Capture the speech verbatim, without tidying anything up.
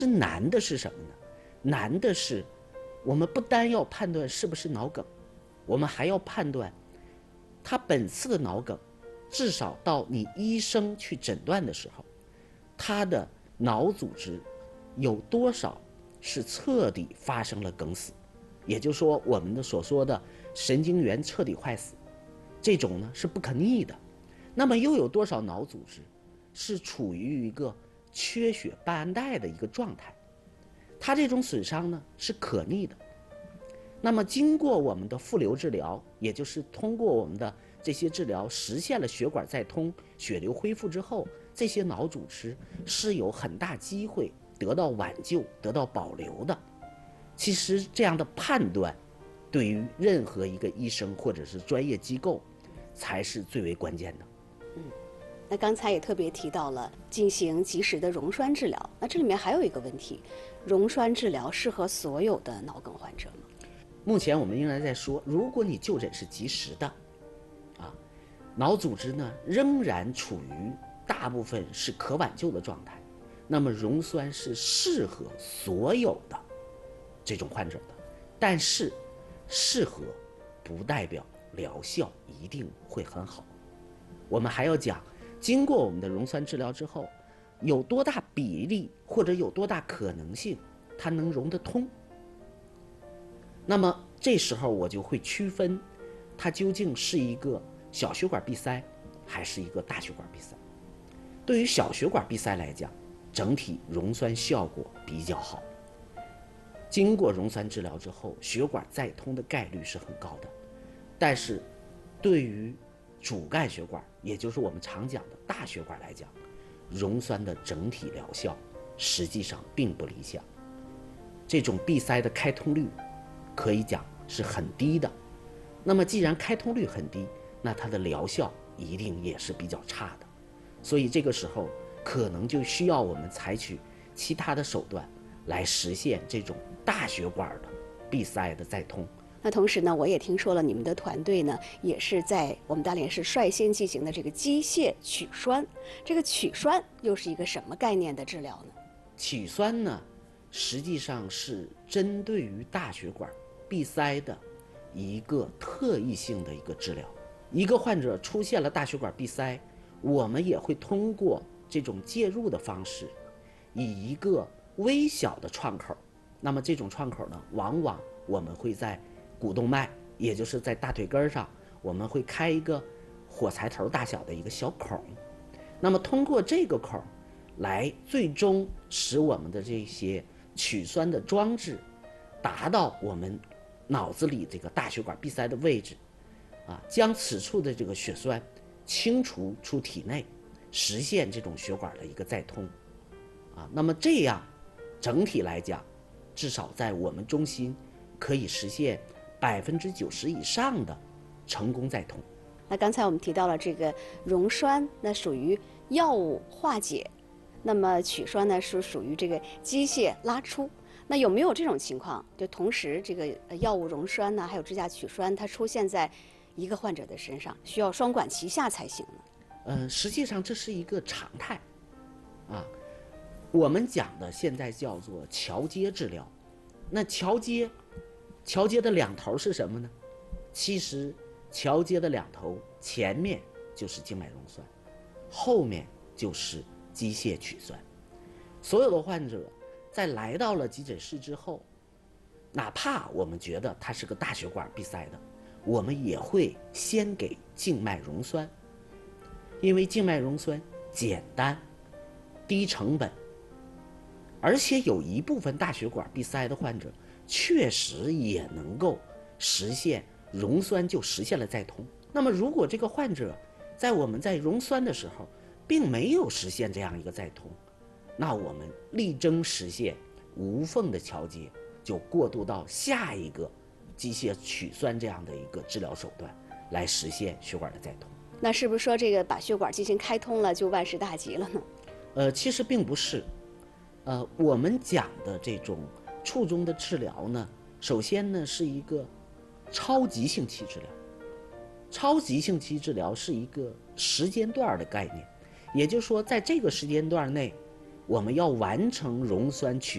是难的是什么呢？难的是，我们不单要判断是不是脑梗，我们还要判断他本次的脑梗，至少到你医生去诊断的时候，他的脑组织有多少是彻底发生了梗死，也就是说我们的所说的神经元彻底坏死，这种呢是不可逆的。那么又有多少脑组织是处于一个缺血半胺带的一个状态，它这种损伤呢是可逆的。那么经过我们的复流治疗，也就是通过我们的这些治疗实现了血管再通、血流恢复之后，这些脑组织是有很大机会得到挽救、得到保留的。其实这样的判断对于任何一个医生或者是专业机构才是最为关键的。 嗯，那刚才也特别提到了进行及时的溶栓治疗，那这里面还有一个问题，溶栓治疗适合所有的脑梗患者吗？ 目前我们仍然在说，如果你就诊是及时的，啊，脑组织呢仍然处于大部分是可挽救的状态，那么溶栓是适合所有的这种患者的。但是，适合不代表疗效一定会很好。我们还要讲，经过我们的溶栓治疗之后，有多大比例或者有多大可能性它能溶得通。那么这时候我就会区分，它究竟是一个小血管闭塞，还是一个大血管闭塞。对于小血管闭塞来讲，整体溶栓效果比较好。经过溶栓治疗之后，血管再通的概率是很高的。但是，对于主干血管，也就是我们常讲的大血管来讲，溶栓的整体疗效实际上并不理想。这种闭塞的开通率可以讲是很低的。那么既然开通率很低，那它的疗效一定也是比较差的。所以这个时候可能就需要我们采取其他的手段来实现这种大血管的闭塞的再通。 那同时呢，我也听说了你们的团队呢，也是在我们大连市率先进行的这个机械取栓。这个取栓又是一个什么概念的治疗呢？ 取栓呢，实际上是针对于大血管闭塞的一个特异性的一个治疗。一个患者出现了大血管闭塞，我们也会通过这种介入的方式，以一个微小的创口，那么这种创口呢，往往我们会在股动脉，也就是在大腿根上，我们会开一个火柴头大小的一个小孔。那么通过这个孔来最终使我们的这些取栓的装置达到我们脑子里这个大血管闭塞的位置，啊，将此处的这个血栓清除出体内，实现这种血管的一个再通。啊，那么这样整体来讲，至少在我们中心可以实现百分之九十以上的成功再通。 那刚才我们提到了这个溶栓，那属于药物化解，那么取栓呢是属于这个机械拉出。那有没有这种情况，就同时这个药物溶栓呢，还有支架取栓，它出现在一个患者的身上，需要双管齐下才行呢？ 呃，实际上这是一个常态，啊，我们讲的现在叫做桥接治疗。那桥接，桥接的两头是什么呢？其实桥接的两头，前面就是静脉溶栓，后面就是机械取栓。所有的患者在来到了急诊室之后，哪怕我们觉得他是个大血管闭塞的，我们也会先给静脉溶栓，因为静脉溶栓简单、低成本，而且有一部分大血管闭塞的患者确实也能够实现溶栓就实现了再通。那么如果这个患者在我们在溶栓的时候并没有实现这样一个再通，那我们力争实现无缝的桥接，就过渡到下一个机械取栓这样的一个治疗手段来实现血管的再通。 那是不是说这个把血管进行开通了就万事大吉了呢？ 呃，其实并不是。呃，我们讲的这种术中的治疗呢，首先呢是一个超急性期治疗。超急性期治疗是一个时间段的概念，也就是说在这个时间段内，我们要完成溶栓取